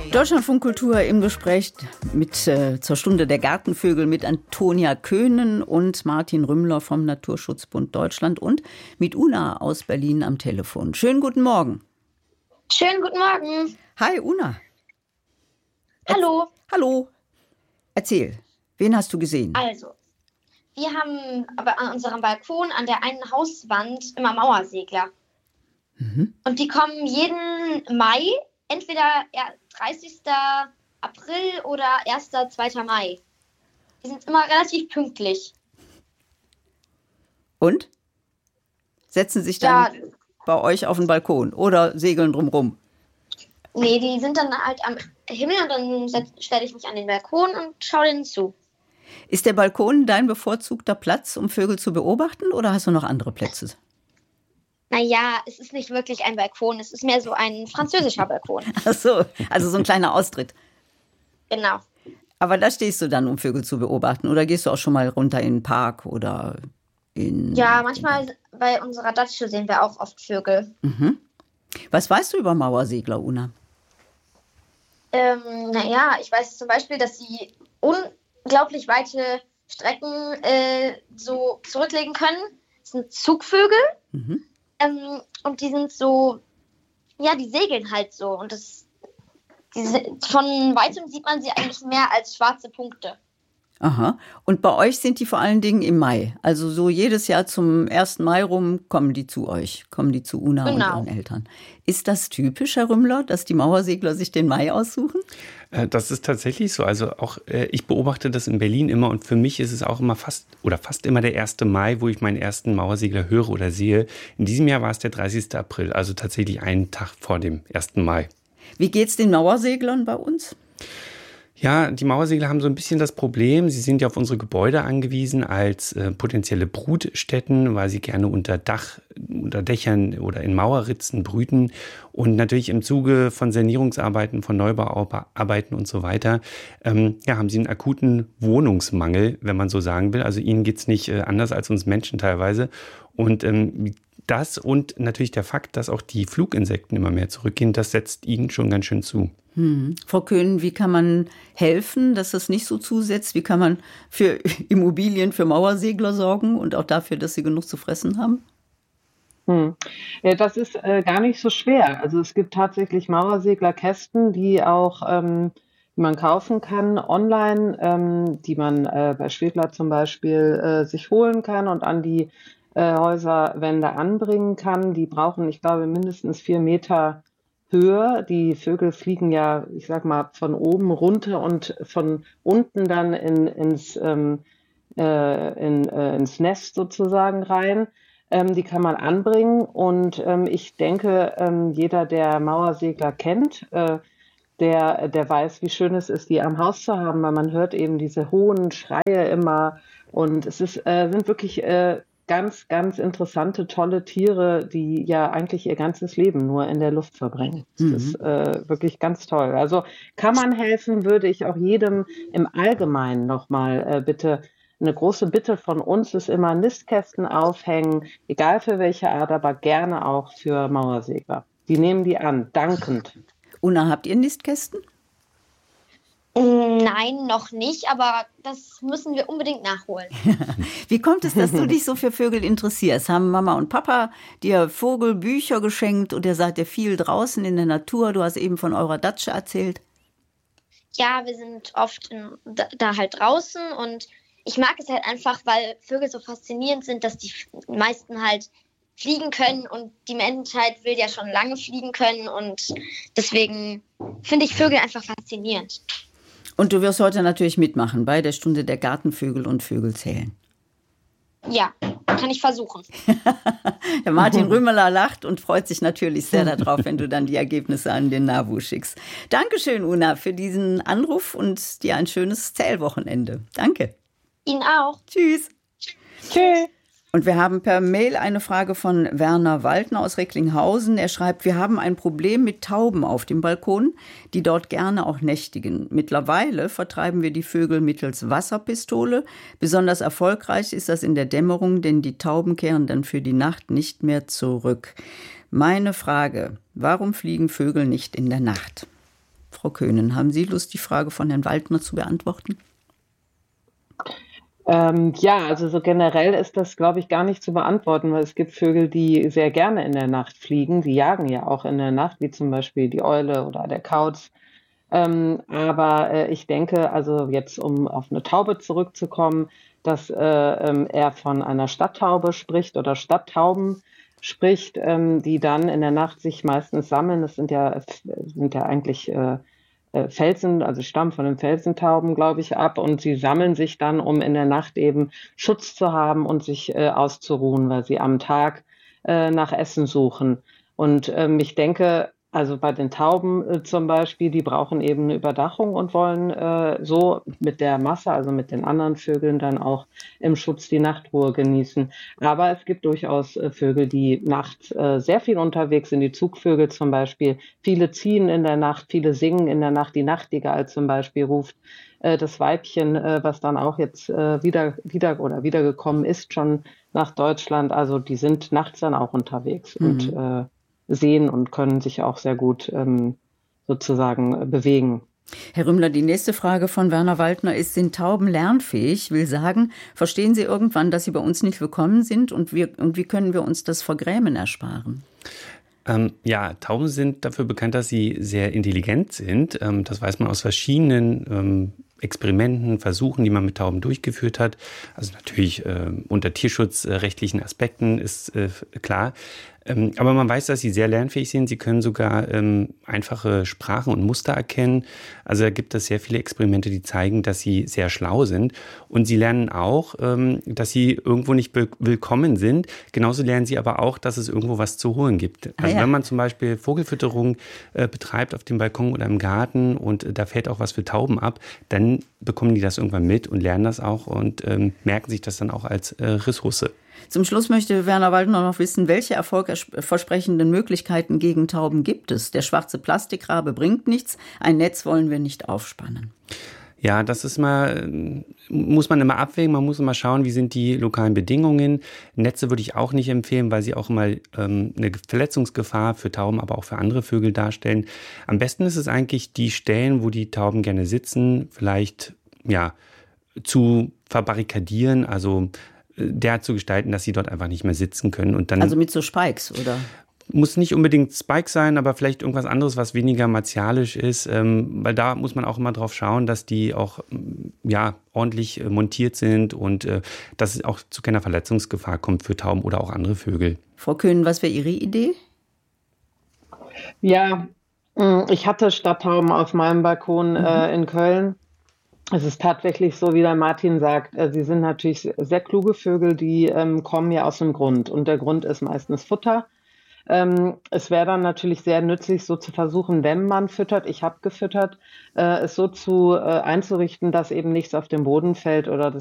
Deutschlandfunk Kultur im Gespräch zur Stunde der Gartenvögel mit Antonia Köhnen und Martin Rümmler vom Naturschutzbund Deutschland und mit Una aus Berlin am Telefon. Schönen guten Morgen. Schönen guten Morgen. Hi, Una. Hallo. Hallo. Erzähl, wen hast du gesehen? Also, wir haben aber an unserem Balkon an der einen Hauswand immer Mauersegler. Und die kommen jeden Mai, entweder 30. April oder 1., 2. Mai. Die sind immer relativ pünktlich. Und? Setzen sich dann bei euch auf den Balkon oder segeln drumrum? Nee, die sind dann halt am Himmel und dann stelle ich mich an den Balkon und schaue denen zu. Ist der Balkon dein bevorzugter Platz, um Vögel zu beobachten, oder hast du noch andere Plätze? Naja, es ist nicht wirklich ein Balkon, es ist mehr so ein französischer Balkon. Ach so, also so ein kleiner Austritt. Genau. Aber da stehst du dann, um Vögel zu beobachten, oder gehst du auch schon mal runter in den Park oder in... Ja, manchmal bei unserer Datsche sehen wir auch oft Vögel. Mhm. Was weißt du über Mauersegler, Una? Naja, ich weiß zum Beispiel, dass sie unglaublich weite Strecken so zurücklegen können. Das sind Zugvögel. Mhm. Und die sind so, ja, die segeln halt so. Und von weitem sieht man sie eigentlich mehr als schwarze Punkte. Aha. Und bei euch sind die vor allen Dingen im Mai. Also so jedes Jahr zum 1. Mai rum kommen die zu euch, kommen die zu Una und ihren Eltern. Ist das typisch, Herr Rümmler, dass die Mauersegler sich den Mai aussuchen? Das ist tatsächlich so. Also auch ich beobachte das in Berlin immer und für mich ist es auch immer fast immer der 1. Mai, wo ich meinen ersten Mauersegler höre oder sehe. In diesem Jahr war es der 30. April, also tatsächlich einen Tag vor dem 1. Mai. Wie geht's den Mauerseglern bei uns? Ja, die Mauersegler haben so ein bisschen das Problem, sie sind ja auf unsere Gebäude angewiesen als potenzielle Brutstätten, weil sie gerne unter Dächern oder in Mauerritzen brüten. Und natürlich im Zuge von Sanierungsarbeiten, von Neubauarbeiten und so weiter, haben sie einen akuten Wohnungsmangel, wenn man so sagen will. Also ihnen geht's nicht anders als uns Menschen teilweise. Und das und natürlich der Fakt, dass auch die Fluginsekten immer mehr zurückgehen, das setzt ihnen schon ganz schön zu. Frau Köhnen, wie kann man helfen, dass das nicht so zusetzt? Wie kann man für Immobilien, für Mauersegler sorgen und auch dafür, dass sie genug zu fressen haben? Ja, das ist gar nicht so schwer. Also es gibt tatsächlich Mauerseglerkästen, die auch die man kaufen kann online, die man bei Schwegler zum Beispiel sich holen kann und an die Häuserwände anbringen kann. Die brauchen, ich glaube, mindestens 4 Meter Höhe. Die Vögel fliegen ja, ich sag mal, von oben runter und von unten dann ins Nest sozusagen rein. Die kann man anbringen und ich denke, jeder, der Mauersegler kennt, der weiß, wie schön es ist, die am Haus zu haben, weil man hört eben diese hohen Schreie immer und es sind wirklich ganz, ganz interessante, tolle Tiere, die ja eigentlich ihr ganzes Leben nur in der Luft verbringen. Das ist wirklich ganz toll. Also kann man helfen, würde ich auch jedem im Allgemeinen nochmal bitte, eine große Bitte von uns ist immer Nistkästen aufhängen, egal für welche Art, aber gerne auch für Mauersegler. Die nehmen die an, dankend. Una, habt ihr Nistkästen? Nein, noch nicht, aber das müssen wir unbedingt nachholen. Wie kommt es, dass du dich so für Vögel interessierst? Haben Mama und Papa dir Vogelbücher geschenkt und ihr seid ja viel draußen in der Natur? Du hast eben von eurer Datsche erzählt. Ja, wir sind oft da halt draußen und ich mag es halt einfach, weil Vögel so faszinierend sind, dass die meisten halt fliegen können und die Menschheit will ja schon lange fliegen können und deswegen finde ich Vögel einfach faszinierend. Und du wirst heute natürlich mitmachen bei der Stunde der Gartenvögel und Vögel zählen. Ja, kann ich versuchen. Der Martin Rümmler lacht und freut sich natürlich sehr darauf, wenn du dann die Ergebnisse an den NABU schickst. Dankeschön, Una, für diesen Anruf und dir ein schönes Zählwochenende. Danke. Ihnen auch. Tschüss. Tschüss. Und wir haben per Mail eine Frage von Werner Waldner aus Recklinghausen. Er schreibt, wir haben ein Problem mit Tauben auf dem Balkon, die dort gerne auch nächtigen. Mittlerweile vertreiben wir die Vögel mittels Wasserpistole. Besonders erfolgreich ist das in der Dämmerung, denn die Tauben kehren dann für die Nacht nicht mehr zurück. Meine Frage, warum fliegen Vögel nicht in der Nacht? Frau Köhnen, haben Sie Lust, die Frage von Herrn Waldner zu beantworten? Ja, also so generell ist das, glaube ich, gar nicht zu beantworten, weil es gibt Vögel, die sehr gerne in der Nacht fliegen. Die jagen ja auch in der Nacht, wie zum Beispiel die Eule oder der Kauz. Aber ich denke, also jetzt, um auf eine Taube zurückzukommen, dass er von einer Stadttaube spricht oder Stadttauben spricht, die dann in der Nacht sich meistens sammeln. Das sind ja eigentlich Felsen, also stammen von den Felsentauben, glaube ich, ab, und sie sammeln sich dann, um in der Nacht eben Schutz zu haben und sich auszuruhen, weil sie am Tag nach Essen suchen. Und ich denke, also bei den Tauben zum Beispiel, die brauchen eben eine Überdachung und wollen so mit der Masse, also mit den anderen Vögeln, dann auch im Schutz die Nachtruhe genießen. Aber es gibt durchaus Vögel, die nachts sehr viel unterwegs sind, die Zugvögel zum Beispiel. Viele ziehen in der Nacht, viele singen in der Nacht. Die Nachtigall zum Beispiel ruft das Weibchen, was dann auch jetzt wiedergekommen ist, schon nach Deutschland. Also die sind nachts dann auch unterwegs und sehen und können sich auch sehr gut sozusagen bewegen. Herr Rümmler, die nächste Frage von Werner Waldner ist, sind Tauben lernfähig? Will sagen, verstehen Sie irgendwann, dass sie bei uns nicht willkommen sind und wie können wir uns das Vergrämen ersparen? Ja, Tauben sind dafür bekannt, dass sie sehr intelligent sind. Das weiß man aus verschiedenen Experimenten, Versuchen, die man mit Tauben durchgeführt hat. Also natürlich unter tierschutzrechtlichen Aspekten ist klar. Aber man weiß, dass sie sehr lernfähig sind. Sie können sogar einfache Sprachen und Muster erkennen. Also da gibt es sehr viele Experimente, die zeigen, dass sie sehr schlau sind. Und sie lernen auch, dass sie irgendwo nicht willkommen sind. Genauso lernen sie aber auch, dass es irgendwo was zu holen gibt. Also wenn man zum Beispiel Vogelfütterung betreibt auf dem Balkon oder im Garten und da fällt auch was für Tauben ab, dann bekommen die das irgendwann mit und lernen das auch und merken sich das dann auch als Ressource. Zum Schluss möchte Werner Waldner noch wissen, welche erfolgversprechenden Möglichkeiten gegen Tauben gibt es? Der schwarze Plastikrabe bringt nichts, ein Netz wollen wir nicht aufspannen. Ja, das ist muss man immer abwägen, man muss immer schauen, wie sind die lokalen Bedingungen. Netze würde ich auch nicht empfehlen, weil sie auch immer eine Verletzungsgefahr für Tauben, aber auch für andere Vögel darstellen. Am besten ist es eigentlich, die Stellen, wo die Tauben gerne sitzen, vielleicht zu verbarrikadieren, also derart zu gestalten, dass sie dort einfach nicht mehr sitzen können. Und dann also mit so Spikes, oder? Muss nicht unbedingt Spike sein, aber vielleicht irgendwas anderes, was weniger martialisch ist, weil da muss man auch immer drauf schauen, dass die auch ordentlich montiert sind und dass es auch zu keiner Verletzungsgefahr kommt für Tauben oder auch andere Vögel. Frau Köhnen, was wäre Ihre Idee? Ja, ich hatte Stadttauben auf meinem Balkon in Köln. Es ist tatsächlich so, wie der Martin sagt, sie sind natürlich sehr kluge Vögel, die kommen ja aus dem Grund. Und der Grund ist meistens Futter. Es wäre dann natürlich sehr nützlich, so zu versuchen, wenn man füttert, ich habe gefüttert, es so einzurichten, dass eben nichts auf den Boden fällt oder